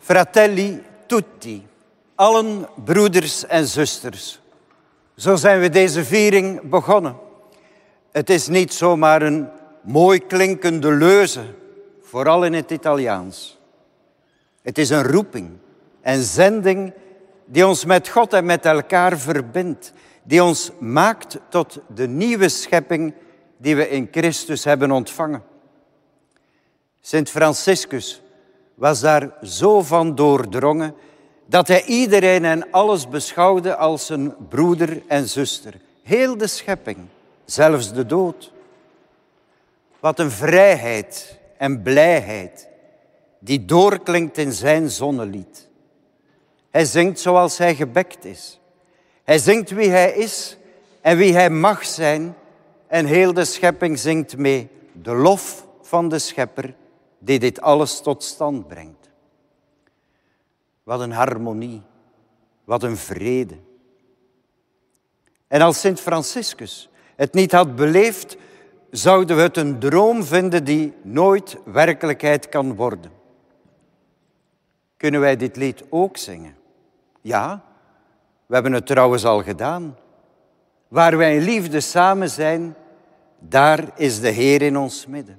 Fratelli tutti, allen broeders en zusters. Zo zijn we deze viering begonnen. Het is niet zomaar een mooi klinkende leuze, vooral in het Italiaans. Het is een roeping en zending die ons met God en met elkaar verbindt. Die ons maakt tot de nieuwe schepping die we in Christus hebben ontvangen. Sint Franciscus was daar zo van doordrongen dat hij iedereen en alles beschouwde als een broeder en zuster. Heel de schepping, zelfs de dood. Wat een vrijheid en blijheid die doorklinkt in zijn zonnelied. Hij zingt zoals hij gebekt is. Hij zingt wie hij is en wie hij mag zijn. En heel de schepping zingt mee de lof van de schepper die dit alles tot stand brengt. Wat een harmonie, wat een vrede. En als Sint Franciscus het niet had beleefd, zouden we het een droom vinden die nooit werkelijkheid kan worden. Kunnen wij dit lied ook zingen? Ja, we hebben het trouwens al gedaan. Waar wij in liefde samen zijn, daar is de Heer in ons midden.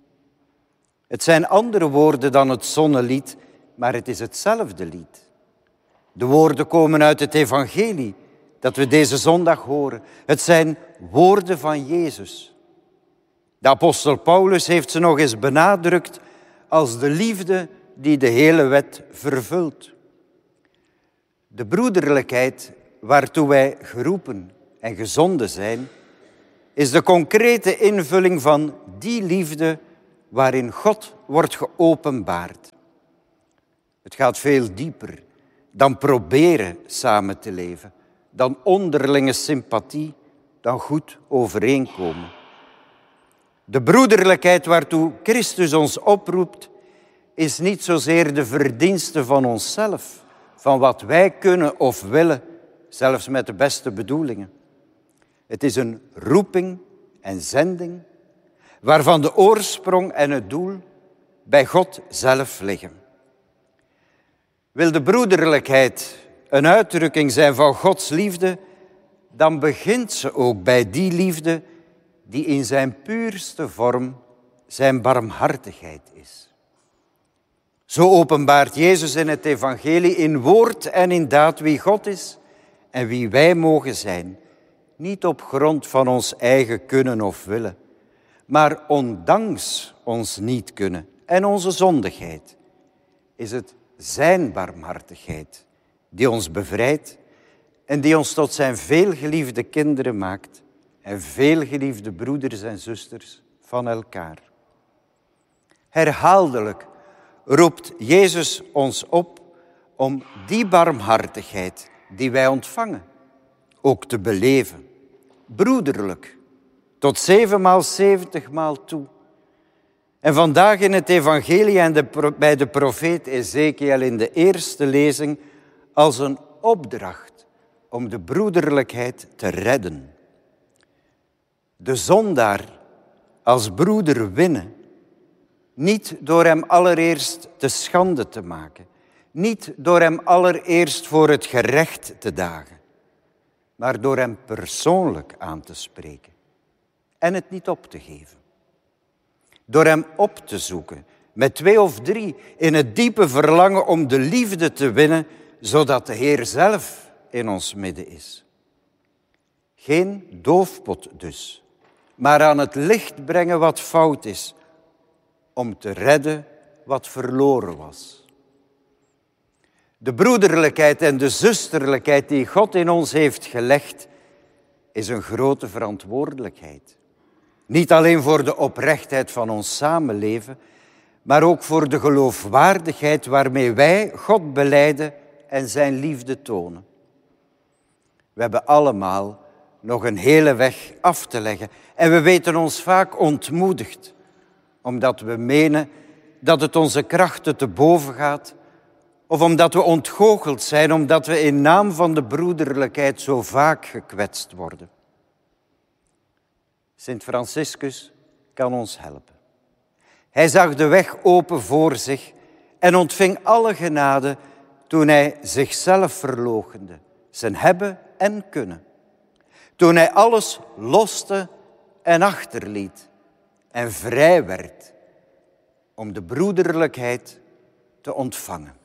Het zijn andere woorden dan het zonnelied, maar het is hetzelfde lied. De woorden komen uit het evangelie dat we deze zondag horen. Het zijn woorden van Jezus. De apostel Paulus heeft ze nog eens benadrukt als de liefde die de hele wet vervult. De broederlijkheid waartoe wij geroepen en gezonden zijn, is de concrete invulling van die liefde waarin God wordt geopenbaard. Het gaat veel dieper dan proberen samen te leven, dan onderlinge sympathie, dan goed overeenkomen. De broederlijkheid waartoe Christus ons oproept, is niet zozeer de verdienste van onszelf, van wat wij kunnen of willen, zelfs met de beste bedoelingen. Het is een roeping en zending, waarvan de oorsprong en het doel bij God zelf liggen. Wil de broederlijkheid een uitdrukking zijn van Gods liefde, dan begint ze ook bij die liefde die in zijn puurste vorm zijn barmhartigheid is. Zo openbaart Jezus in het evangelie in woord en in daad wie God is en wie wij mogen zijn. Niet op grond van ons eigen kunnen of willen, maar ondanks ons niet kunnen en onze zondigheid is het zijn barmhartigheid die ons bevrijdt en die ons tot zijn veelgeliefde kinderen maakt en veelgeliefde broeders en zusters van elkaar. Herhaaldelijk roept Jezus ons op om die barmhartigheid die wij ontvangen ook te beleven. Broederlijk, tot 7 maal 70 maal toe. En vandaag in het evangelie en bij de profeet Ezekiel in de eerste lezing als een opdracht om de broederlijkheid te redden. De zondaar als broeder winnen, niet door hem allereerst te schande te maken, niet door hem allereerst voor het gerecht te dagen, maar door hem persoonlijk aan te spreken en het niet op te geven. Door hem op te zoeken, met 2 of 3, in het diepe verlangen om de liefde te winnen, zodat de Heer zelf in ons midden is. Geen doofpot dus, maar aan het licht brengen wat fout is, om te redden wat verloren was. De broederlijkheid en de zusterlijkheid die God in ons heeft gelegd, is een grote verantwoordelijkheid. Niet alleen voor de oprechtheid van ons samenleven, maar ook voor de geloofwaardigheid waarmee wij God belijden en zijn liefde tonen. We hebben allemaal nog een hele weg af te leggen en we weten ons vaak ontmoedigd, omdat we menen dat het onze krachten te boven gaat, of omdat we ontgoocheld zijn, omdat we in naam van de broederlijkheid zo vaak gekwetst worden. Sint Franciscus kan ons helpen. Hij zag de weg open voor zich en ontving alle genade toen hij zichzelf verloochende, zijn hebben en kunnen. Toen hij alles loste en achterliet en vrij werd om de broederlijkheid te ontvangen.